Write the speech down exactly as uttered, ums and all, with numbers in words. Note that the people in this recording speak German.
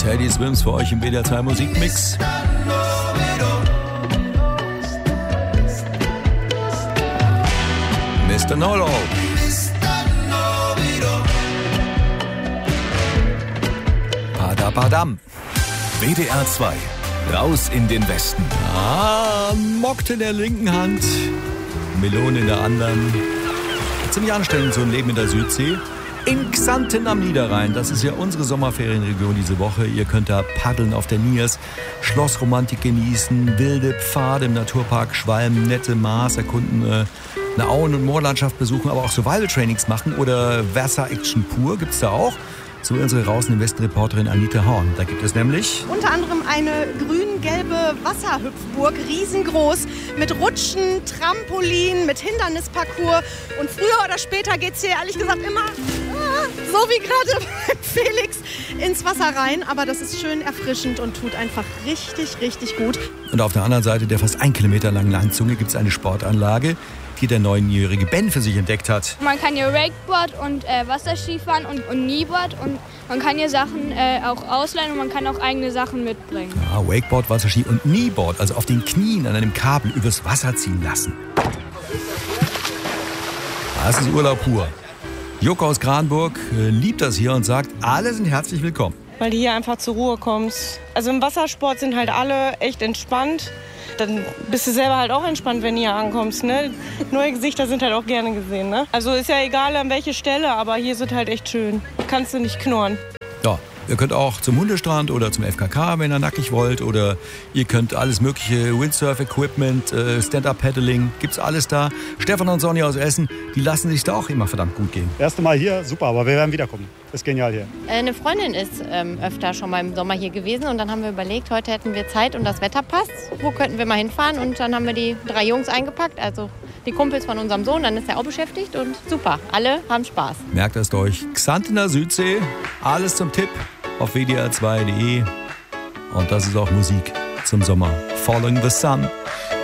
Teddy Swims für euch im W D R zwei Musikmix. Mister Nolo. Padam. W D R zwei. Raus in den Westen. Ah, Mockt in der linken Hand, Melone in der anderen. Ziemlich anstrengend, so ein Leben in der Südsee. In Xanten am Niederrhein, das ist ja unsere Sommerferienregion diese Woche. Ihr könnt da paddeln auf der Niers, Schlossromantik genießen, wilde Pfade im Naturpark Schwalm, nette Maas erkunden, äh, eine Auen- und Moorlandschaft besuchen, aber auch Survival-Trainings machen oder Versa-Action pur gibt's da auch. So unsere Raus in den Westen-Reporterin Anita Horn. Da gibt es nämlich unter anderem eine grün-gelbe Wasserhüpfburg, riesengroß, mit Rutschen, Trampolin, mit Hindernisparcours. Und früher oder später geht es hier ehrlich gesagt immer, ah, so wie gerade beim Felix, ins Wasser rein. Aber das ist schön erfrischend und tut einfach richtig, richtig gut. Und auf der anderen Seite der fast ein Kilometer langen Landzunge gibt es eine Sportanlage, die der neunjährige Ben für sich entdeckt hat. Man kann hier Wakeboard und äh, Wasserskifahren und, und Kneeboard und man kann hier Sachen äh, auch ausleihen und man kann auch eigene Sachen mitbringen. Ja, Wakeboard, Wasserski und Kneeboard, also auf den Knien an einem Kabel übers Wasser ziehen lassen. Das ist Urlaub pur. Joko aus Kranburg äh, liebt das hier und sagt, alle sind herzlich willkommen. Weil du hier einfach zur Ruhe kommst. Also im Wassersport sind halt alle echt entspannt. Dann bist du selber halt auch entspannt, wenn du hier ankommst, ne? Neue Gesichter sind halt auch gerne gesehen, ne? Also ist ja egal an welche Stelle, aber hier sind halt echt schön. Kannst du nicht knurren. Ja, ihr könnt auch zum Hundestrand oder zum F K K, wenn ihr nackig wollt. Oder ihr könnt alles mögliche, Windsurf-Equipment, äh, Stand-Up-Paddling, gibt's alles da. Stefan und Sonja aus Essen, die lassen sich da auch immer verdammt gut gehen. Erste Mal hier, super, aber wir werden wiederkommen. Ist genial hier. Eine Freundin ist ähm, öfter schon mal im Sommer hier gewesen und dann haben wir überlegt, heute hätten wir Zeit und das Wetter passt. Wo könnten wir mal hinfahren? Und dann haben wir die drei Jungs eingepackt, also die Kumpels von unserem Sohn, dann ist er auch beschäftigt und super, alle haben Spaß. Merkt es euch, Xantener Südsee, alles zum Tipp auf w d r zwei punkt d e und das ist auch Musik zum Sommer. Following the Sun.